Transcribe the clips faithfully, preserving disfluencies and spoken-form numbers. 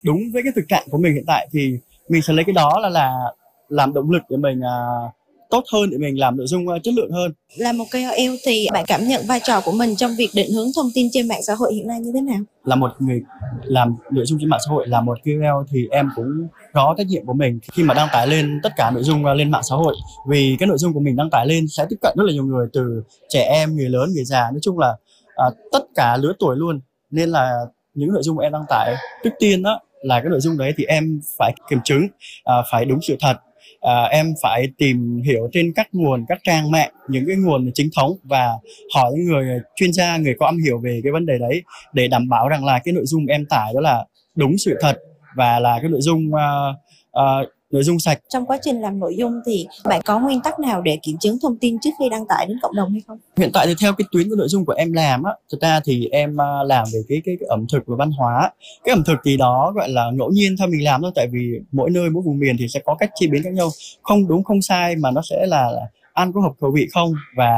đúng với cái thực trạng của mình hiện tại thì mình sẽ lấy cái đó là là làm động lực để mình à, tốt hơn, để mình làm nội dung à, chất lượng hơn. Là một ca o lờ thì bạn cảm nhận vai trò của mình trong việc định hướng thông tin trên mạng xã hội hiện nay như thế nào? Là một người làm nội dung trên mạng xã hội, là một ca o lờ thì em cũng có trách nhiệm của mình khi mà đăng tải lên tất cả nội dung lên mạng xã hội, vì cái nội dung của mình đăng tải lên sẽ tiếp cận rất là nhiều người, từ trẻ em, người lớn, người già, nói chung là à, tất cả lứa tuổi luôn. Nên là những nội dung mà em đăng tải, trước tiên đó là cái nội dung đấy thì em phải kiểm chứng, à, phải đúng sự thật. À, em phải tìm hiểu trên các nguồn, các trang mạng, những cái nguồn chính thống và hỏi những người chuyên gia, người có am hiểu về cái vấn đề đấy, để đảm bảo rằng là cái nội dung em tải đó là đúng sự thật và là cái nội dung uh, uh, nội dung sạch. Trong quá trình làm nội dung thì bạn có nguyên tắc nào để kiểm chứng thông tin trước khi đăng tải đến cộng đồng hay không? Hiện tại thì theo cái tuyến của nội dung của em làm á, thực ra thì em uh, làm về cái, cái cái ẩm thực và văn hóa. Cái ẩm thực thì đó gọi là ngẫu nhiên thôi, mình làm thôi, tại vì mỗi nơi mỗi vùng miền thì sẽ có cách chế biến khác nhau, không đúng không sai, mà nó sẽ là, là ăn có hợp khẩu vị không, và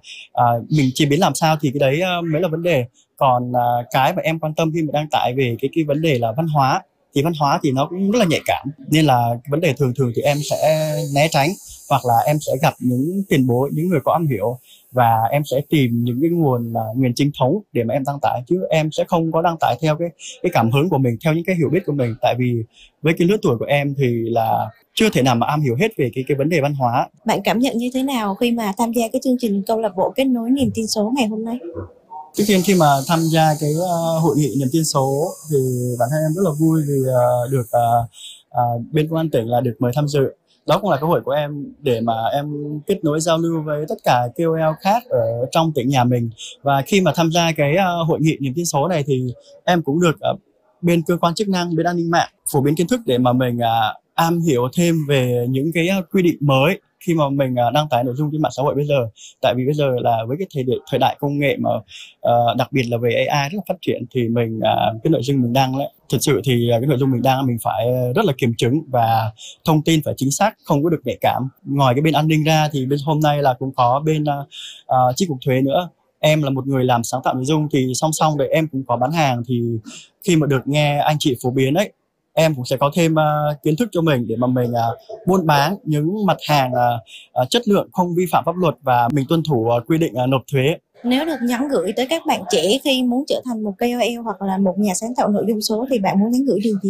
uh, mình chế biến làm sao thì cái đấy uh, mới là vấn đề. Còn uh, cái mà em quan tâm khi mà đăng tải về cái cái vấn đề là văn hóa, thì văn hóa thì nó cũng rất là nhạy cảm, nên là vấn đề thường thường thì em sẽ né tránh, hoặc là em sẽ gặp những tiền bối, những người có am hiểu, và em sẽ tìm những cái nguồn uh, nguồn chính thống để mà em đăng tải, chứ em sẽ không có đăng tải theo cái cái cảm hứng của mình, theo những cái hiểu biết của mình, tại vì với cái lứa tuổi của em thì là chưa thể nào mà am hiểu hết về cái cái vấn đề văn hóa. Bạn cảm nhận như thế nào khi mà tham gia cái chương trình câu lạc bộ kết nối niềm tin số ngày hôm nay? Trước tiên khi mà tham gia cái uh, hội nghị niềm tin số thì bản thân em rất là vui vì uh, được uh, uh, bên công an tỉnh là được mời tham dự. Đó cũng là cơ hội của em để mà em kết nối giao lưu với tất cả ca o lờ khác ở trong tỉnh nhà mình. Và khi mà tham gia cái uh, hội nghị niềm tin số này thì em cũng được uh, bên cơ quan chức năng, bên an ninh mạng phổ biến kiến thức để mà mình uh, am hiểu thêm về những cái uh, quy định mới khi mà mình uh, đăng tải nội dung trên mạng xã hội bây giờ. Tại vì bây giờ là với cái thời, thời đại công nghệ mà uh, đặc biệt là về a i rất là phát triển, thì mình uh, cái nội dung mình đăng đấy, thực sự thì uh, cái nội dung mình đăng mình phải rất là kiểm chứng và thông tin phải chính xác, không có được nhạy cảm. Ngoài cái bên an ninh ra thì bên hôm nay là cũng có bên uh, uh, chi cục thuế nữa. Em là một người làm sáng tạo nội dung thì song song đấy em cũng có bán hàng, thì khi mà được nghe anh chị phổ biến ấy, em cũng sẽ có thêm uh, kiến thức cho mình để mà mình uh, buôn bán những mặt hàng uh, uh, chất lượng, không vi phạm pháp luật, và mình tuân thủ uh, quy định uh, nộp thuế. Nếu được nhắn gửi tới các bạn trẻ khi muốn trở thành một ca o lờ hoặc là một nhà sáng tạo nội dung số thì bạn muốn nhắn gửi điều gì?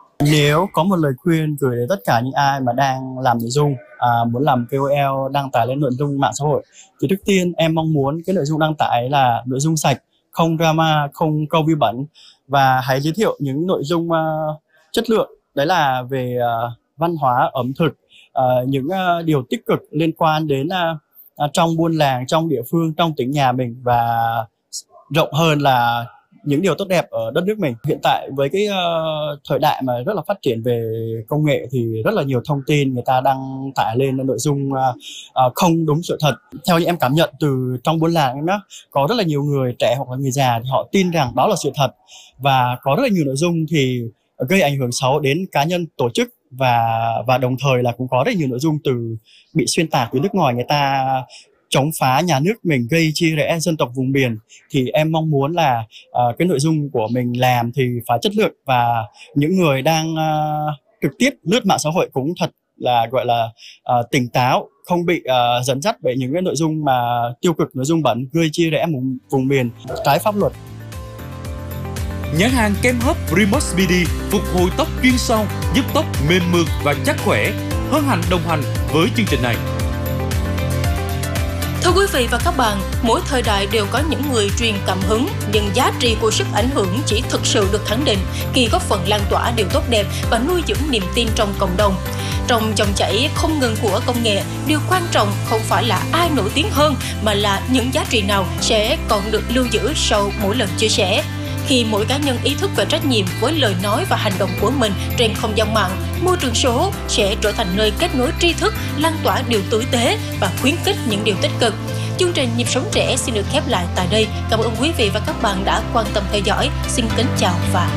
Nếu có một lời khuyên gửi đến tất cả những ai mà đang làm nội dung, à, muốn làm ca o lờ, đăng tải lên nội dung mạng xã hội, thì trước tiên em mong muốn cái nội dung đăng tải là nội dung sạch, không drama, không câu view bẩn, và hãy giới thiệu những nội dung uh, chất lượng, đấy là về uh, văn hóa, ẩm thực, uh, những uh, điều tích cực liên quan đến uh, uh, trong buôn làng, trong địa phương, trong tỉnh nhà mình, và rộng hơn là những điều tốt đẹp ở đất nước mình. Hiện tại với cái uh, thời đại mà rất là phát triển về công nghệ thì rất là nhiều thông tin người ta đăng tải lên nội dung uh, uh, không đúng sự thật. Theo như em cảm nhận từ trong buôn làng em đó, có rất là nhiều người trẻ hoặc là người già thì họ tin rằng đó là sự thật, và có rất là nhiều nội dung thì gây ảnh hưởng xấu đến cá nhân, tổ chức, và và đồng thời là cũng có rất nhiều nội dung từ bị xuyên tạc từ nước ngoài, người ta chống phá nhà nước mình, gây chia rẽ dân tộc vùng miền. Thì em mong muốn là uh, cái nội dung của mình làm thì phải chất lượng, và những người đang uh, trực tiếp lướt mạng xã hội cũng thật là gọi là uh, tỉnh táo, không bị uh, dẫn dắt bởi những cái nội dung mà tiêu cực, nội dung bẩn, gây chia rẽ vùng, vùng miền, trái pháp luật. Nhãn hàng kem hấp Remote Speedy phục hồi tóc chuyên sâu, giúp tóc mềm mượt và chắc khỏe. Hân hạnh đồng hành với chương trình này. Thưa quý vị và các bạn, mỗi thời đại đều có những người truyền cảm hứng, nhưng giá trị của sức ảnh hưởng chỉ thực sự được khẳng định khi góp phần lan tỏa điều tốt đẹp và nuôi dưỡng niềm tin trong cộng đồng. Trong dòng chảy không ngừng của công nghệ, điều quan trọng không phải là ai nổi tiếng hơn, mà là những giá trị nào sẽ còn được lưu giữ sau mỗi lần chia sẻ. Khi mỗi cá nhân ý thức về trách nhiệm với lời nói và hành động của mình trên không gian mạng, môi trường số sẽ trở thành nơi kết nối tri thức, lan tỏa điều tử tế và khuyến khích những điều tích cực. Chương trình Nhịp sống trẻ xin được khép lại tại đây. Cảm ơn quý vị và các bạn đã quan tâm theo dõi. Xin kính chào và